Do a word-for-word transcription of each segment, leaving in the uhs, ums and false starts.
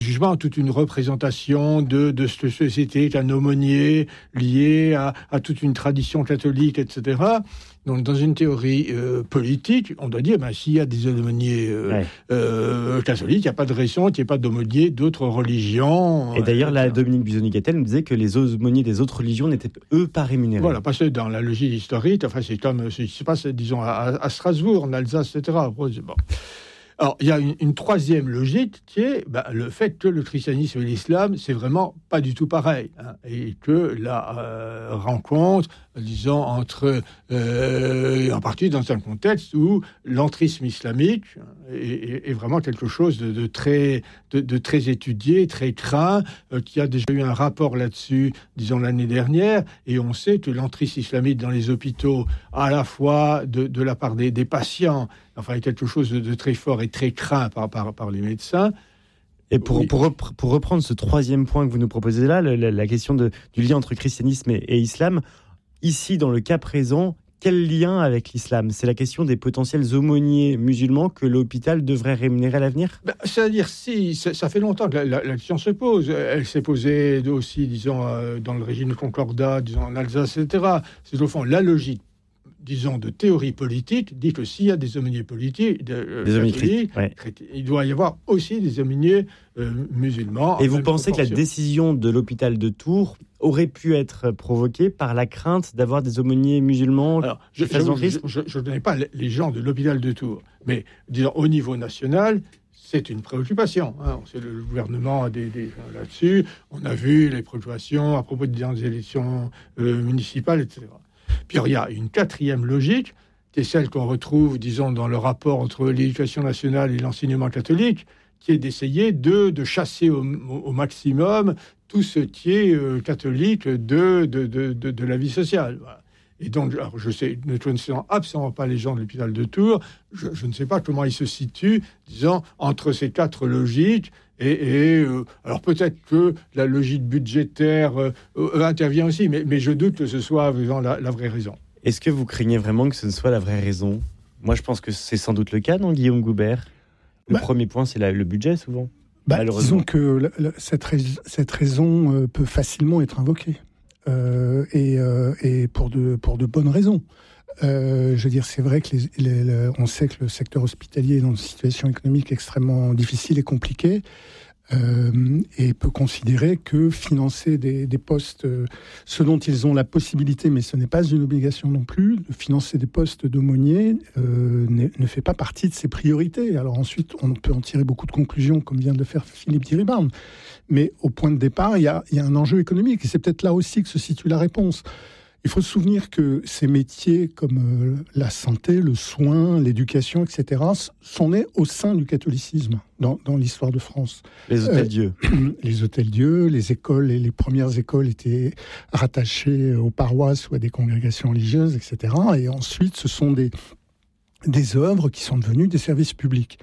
jugement, toute une représentation de, de cette société, d'un aumônier lié à, à toute une tradition catholique, et cetera. Donc, dans une théorie euh, politique, on doit dire, ben, s'il y a des aumôniers euh, ouais. euh, catholiques, il n'y a pas de raison qu'il n'y ait pas d'aumôniers d'autres religions. Et d'ailleurs, euh, là, Dominique Busoni-Gattel nous disait que les aumôniers des autres religions n'étaient, eux, pas rémunérés. Voilà, parce que dans la logique historique, enfin, c'est comme ce qui se passe, disons, à, à Strasbourg, en Alsace, et cetera. Bon. Alors, il y a une, une troisième logique qui est ben, le fait que le christianisme et l'islam, c'est vraiment pas du tout pareil. Hein, et que la euh, rencontre, disons, entre... Euh, en particulier dans un contexte où l'entrisme islamique est, est, est vraiment quelque chose de, de, très, de, de très étudié, très craint, euh, qui a déjà eu un rapport là-dessus, disons, l'année dernière. Et on sait que l'entrisme islamique dans les hôpitaux, à la fois de, de la part des, des patients, enfin, est quelque chose de, de très fort et très craint par, par, par les médecins. Et pour, oui. pour, repre- pour reprendre ce troisième point que vous nous proposez là, le, la, la question de, du lien entre christianisme et, et islam, ici, dans le cas présent, quel lien avec l'islam ? C'est la question des potentiels aumôniers musulmans que l'hôpital devrait rémunérer à l'avenir ? Ben, c'est-à-dire, si, ça, ça fait longtemps que la, la, la question se pose. Elle s'est posée aussi, disons, euh, dans le régime de Concordat, disons, en Alsace, et cetera. C'est au fond la logique, disons, de théorie politique, dit que s'il y a des aumôniers politiques, de, euh, des aumôniers ouais. il doit y avoir aussi des aumôniers euh, musulmans. Et vous pensez que la décision de l'hôpital de Tours aurait pu être provoquée par la crainte d'avoir des aumôniers musulmans? Alors, je ne connais pas les gens de l'hôpital de Tours, mais disons, au niveau national, c'est une préoccupation. Hein. C'est le gouvernement a des, des là-dessus. On a vu les préoccupations à propos des élections euh, municipales, et cetera. Puis il y a une quatrième logique, qui est celle qu'on retrouve, disons, dans le rapport entre l'éducation nationale et l'enseignement catholique, qui est d'essayer de, de chasser au, au maximum tout ce qui est euh, catholique de, de, de, de, de la vie sociale. Voilà. Et donc, alors je sais, ne connaissant absolument pas les gens de l'hôpital de Tours, je, je ne sais pas comment ils se situent, disons, entre ces quatre logiques. Et, et euh, alors peut-être que la logique budgétaire euh, euh, intervient aussi, mais, mais je doute que ce soit vraiment la, la vraie raison. Est-ce que vous craignez vraiment que ce ne soit la vraie raison ? Moi, je pense que c'est sans doute le cas, non, Guillaume Goubert ? Le bah, premier point, c'est la, le budget, souvent. Bah, disons que la, la, cette, rais- cette raison euh, peut facilement être invoquée. Euh, et, euh, et pour de, pour de bonnes raisons. Euh, je veux dire, c'est vrai que les, les, les, on sait que le secteur hospitalier est dans une situation économique extrêmement difficile et compliquée, euh, et peut considérer que financer des, des postes, euh, ce dont ils ont la possibilité, mais ce n'est pas une obligation non plus, de financer des postes d'aumôniers euh, ne fait pas partie de ses priorités. Alors ensuite, on peut en tirer beaucoup de conclusions, comme vient de le faire Philippe Diribarne. Mais au point de départ, il y a, il y a un enjeu économique, et c'est peut-être là aussi que se situe la réponse. Il faut se souvenir que ces métiers comme euh, la santé, le soin, l'éducation, et cetera, sont nés au sein du catholicisme dans, dans l'histoire de France. Les hôtels-dieux. Euh, les hôtels-dieux, les écoles, et les premières écoles étaient rattachées aux paroisses ou à des congrégations religieuses, et cetera. Et ensuite, ce sont des... des œuvres qui sont devenues des services publics.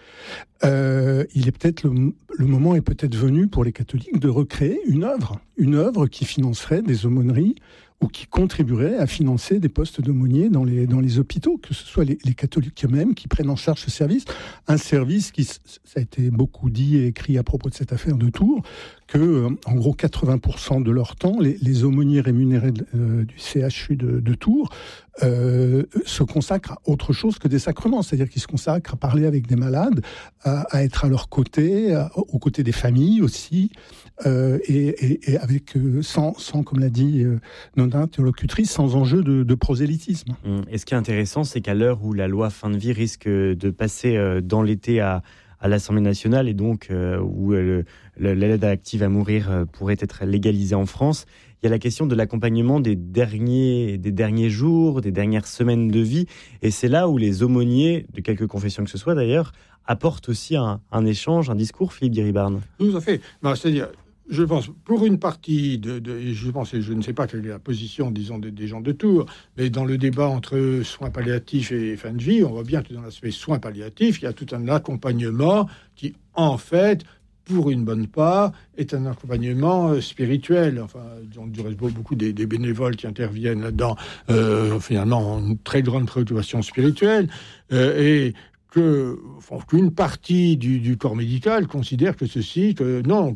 Euh, il est peut-être le, le moment est peut-être venu pour les catholiques de recréer une œuvre, une œuvre qui financerait des aumôneries ou qui contribuerait à financer des postes d'aumôniers dans les, dans les hôpitaux, que ce soit les, les catholiques eux-mêmes qui prennent en charge ce service. Un service qui, ça a été beaucoup dit et écrit à propos de cette affaire de Tours, que, en gros, quatre-vingts pour cent de leur temps, les, les aumôniers rémunérés de, euh, du C H U de, de Tours euh, se consacrent à autre chose que des sacrements. C'est-à-dire qu'ils se consacrent à parler avec des malades, à, à être à leur côté, à, aux côtés des familles aussi, euh, et, et, et avec, euh, sans, sans, comme l'a dit euh, notre interlocutrice, sans enjeu de, de prosélytisme. Mmh. Et ce qui est intéressant, c'est qu'à l'heure où la loi fin de vie risque de passer euh, dans l'été à à l'Assemblée nationale, et donc euh, où euh, le, l'aide active à mourir euh, pourrait être légalisée en France, il y a la question de l'accompagnement des derniers, des derniers jours, des dernières semaines de vie, et c'est là où les aumôniers, de quelque confession que ce soit d'ailleurs, apportent aussi un, un échange, un discours, Philippe Diribarne. Tout à fait. Ben, c'est-à-dire, je pense, pour une partie, de, de, je pense, et je ne sais pas quelle est la position, disons, des, des gens de Tours, mais dans le débat entre soins palliatifs et fin de vie, on voit bien que dans l'aspect soins palliatifs, il y a tout un accompagnement qui, en fait, pour une bonne part, est un accompagnement euh, spirituel. Enfin, donc, du reste, beaucoup des, des bénévoles qui interviennent là-dedans, euh, finalement, ont une très grande préoccupation spirituelle, euh, et que, enfin, qu'une partie du, du corps médical considère que ceci, que non,